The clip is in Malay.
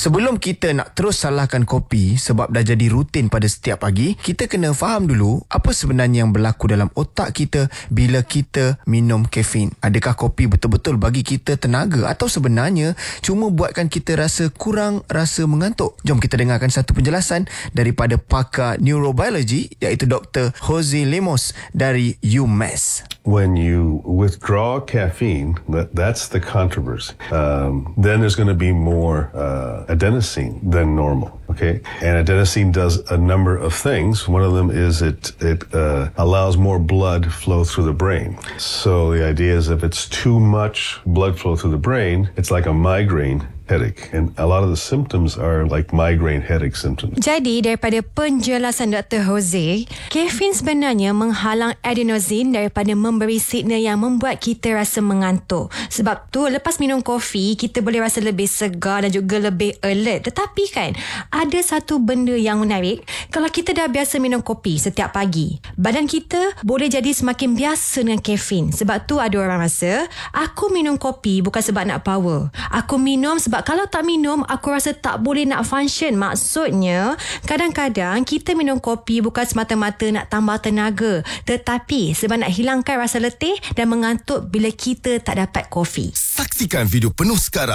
Sebelum kita nak terus salahkan kopi sebab dah jadi rutin pada setiap pagi, kita kena faham dulu apa sebenarnya yang berlaku dalam otak kita bila kita minum kafein. Adakah kopi betul-betul bagi kita tenaga atau sebenarnya cuma buatkan kita rasa kurang rasa mengantuk? Jom kita dengarkan satu penjelasan daripada pakar neurobiology iaitu Dr. Jose Lemos dari UMass. When you withdraw caffeine, that's the controversy. Then there's going to be more adenosine than normal. Okay, and adenosine does a number of things. One of them is it allows more blood flow through the brain. So the idea is if it's too much blood flow through the brain, it's like a migraine headache, and a lot of the symptoms are like migraine headache symptoms. Jadi daripada penjelasan Dr. Jose, kafein sebenarnya menghalang adenosine daripada memberi signal yang membuat kita rasa mengantuk. Sebab tu lepas minum kopi kita boleh rasa lebih segar dan juga lebih alert. Tetapi kan ada satu benda yang menarik, kalau kita dah biasa minum kopi setiap pagi, badan kita boleh jadi semakin biasa dengan kafein. Sebab tu ada orang rasa, aku minum kopi bukan sebab nak power, aku minum sebab kalau tak minum, aku rasa tak boleh nak function. Maksudnya, kadang-kadang kita minum kopi bukan semata-mata nak tambah tenaga, tetapi sebab nak hilangkan rasa letih dan mengantuk bila kita tak dapat kopi. Saksikan video penuh sekarang